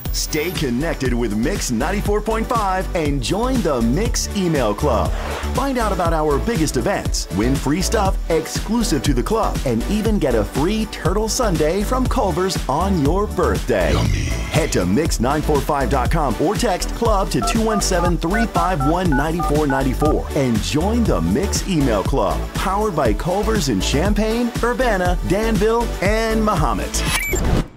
Stay connected with Mix 94.5 and join the Mix Email Club. Find out about our biggest events, win free stuff exclusive to the club, and even get a free Turtle Sundae from Culver's on your birthday. Yummy. Head to Mix945.com or text club to 217-351-9494 and join the Mix Email Club, powered by Culver's in Champaign, Urbana, Danville, and Mahomet.